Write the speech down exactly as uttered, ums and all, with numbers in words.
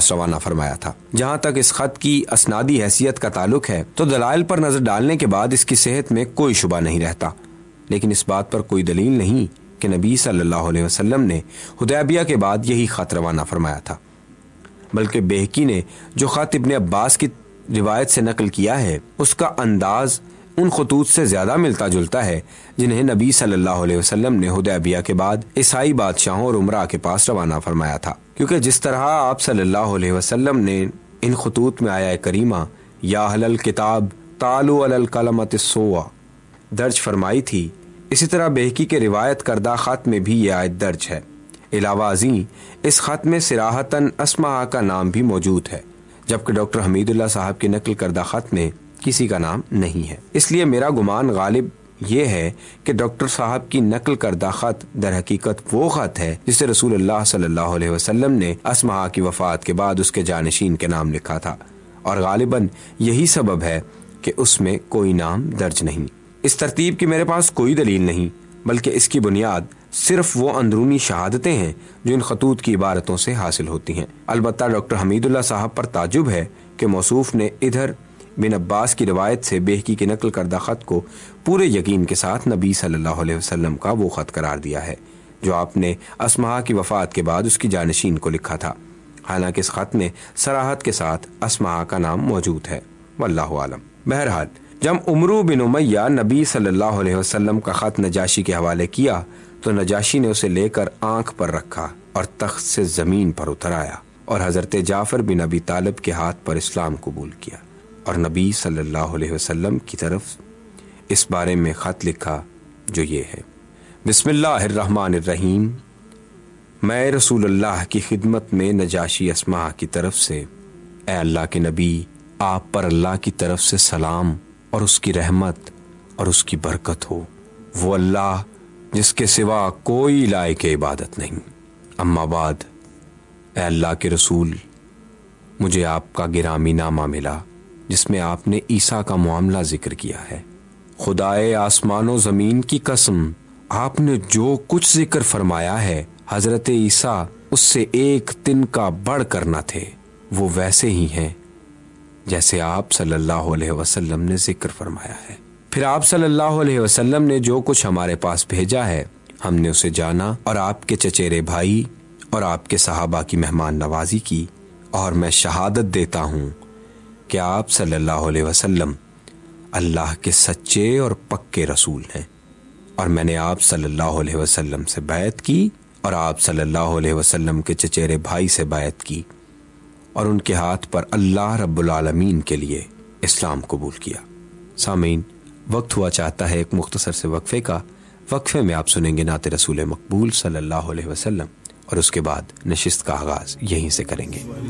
پاس روانہ فرمایا تھا۔ جہاں تک اس خط کی اسنادی حیثیت کا تعلق ہے تو دلائل پر نظر ڈالنے کے بعد اس کی صحت میں کوئی شبہ نہیں رہتا، لیکن اس بات پر کوئی دلیل نہیں کہ نبی صلی اللہ علیہ وسلم نے حدیبیہ کے بعد یہی خط روانہ فرمایا تھا، بلکہ بہقی نے جو خط ابن عباس کی روایت سے نقل کیا ہے اس کا انداز ان خطوط سے زیادہ ملتا جلتا ہے جنہیں نبی صلی اللہ علیہ وسلم نے حدیبیہ کے بعد عیسائی بادشاہوں اور عمراء کے پاس روانہ فرمایا تھا، کیونکہ جس طرح آپ صلی اللہ علیہ وسلم نے ان خطوط میں آیا کریمہ یا اہل الکتاب تعالوا علی الکلمۃ السواء درج فرمائی تھی، اسی طرح بہقی کے روایت کردہ خط میں بھی یہ آیت درج ہے۔ علاوہ ازیں اس خط میں صراحتاً اسماء کا نام بھی موجود ہے، جبکہ ڈاکٹر حمید اللہ صاحب کی نقل کردہ خط میں کسی کا نام نہیں ہے۔ اس لیے میرا گمان غالب یہ ہے کہ ڈاکٹر صاحب کی نقل کردہ خط در حقیقت وہ خط ہے جسے رسول اللہ صلی اللہ علیہ وسلم نے اسماء کی وفات کے بعد اس کے جانشین کے نام لکھا تھا، اور غالباً یہی سبب ہے کہ اس میں کوئی نام درج نہیں۔ اس ترتیب کی میرے پاس کوئی دلیل نہیں، بلکہ اس کی بنیاد صرف وہ اندرونی شہادتیں ہیں جو ان خطوط کی عبارتوں سے حاصل ہوتی ہیں۔ البتہ ڈاکٹر حمید اللہ صاحب پر تعجب ہے کہ موصوف نے ادھر بن عباس کی روایت سے بہقی کے نقل کردہ خط کو پورے یقین کے ساتھ نبی صلی اللہ علیہ وسلم کا وہ خط قرار دیا ہے جو آپ نے اسماء کی وفات کے بعد اس کی جانشین کو لکھا تھا، حالانکہ اس خط میں صراحت کے ساتھ اسماء کا نام موجود ہے، واللہ عالم۔ بہرحال جب عمرو بن امیہ نبی صلی اللہ علیہ وسلم کا خط نجاشی کے حوالے کیا تو نجاشی نے اسے لے کر آنکھ پر رکھا اور تخت سے زمین پر اتر آیا اور حضرت جعفر بن ابی طالب کے ہاتھ پر اسلام قبول کیا، اور نبی صلی اللہ علیہ وسلم کی طرف اس بارے میں خط لکھا جو یہ ہے: بسم اللہ الرحمن الرحیم، میں رسول اللہ کی خدمت میں نجاشی اسماء کی طرف سے، اے اللہ کے نبی، آپ پر اللہ کی طرف سے سلام اور اس کی رحمت اور اس کی برکت ہو، وہ اللہ جس کے سوا کوئی لائق عبادت نہیں۔ اما بعد، اے اللہ کے رسول، مجھے آپ کا گرامی نامہ ملا جس میں آپ نے عیسیٰ کا معاملہ ذکر کیا ہے۔ خدائے آسمان و زمین کی قسم، آپ نے جو کچھ ذکر فرمایا ہے حضرت عیسیٰ اس سے ایک تن کا بڑھ کر نہ تھے، وہ ویسے ہی ہیں جیسے آپ صلی اللہ علیہ وسلم نے ذکر فرمایا ہے۔ پھر آپ صلی اللہ علیہ وسلم نے جو کچھ ہمارے پاس بھیجا ہے ہم نے اسے جانا اور آپ کے چچیرے بھائی اور آپ کے صحابہ کی مہمان نوازی کی، اور میں شہادت دیتا ہوں کہ آپ صلی اللہ علیہ وسلم اللہ کے سچے اور پکے رسول ہیں، اور میں نے آپ صلی اللہ علیہ وسلم سے بیعت کی اور آپ صلی اللہ علیہ وسلم کے چچیرے بھائی سے بیعت کی اور ان کے ہاتھ پر اللہ رب العالمین کے لیے اسلام قبول کیا۔ سامعین، وقت ہوا چاہتا ہے ایک مختصر سے وقفے کا۔ وقفے میں آپ سنیں گے نعت رسول مقبول صلی اللہ علیہ وسلم، اور اس کے بعد نشست کا آغاز یہیں سے کریں گے۔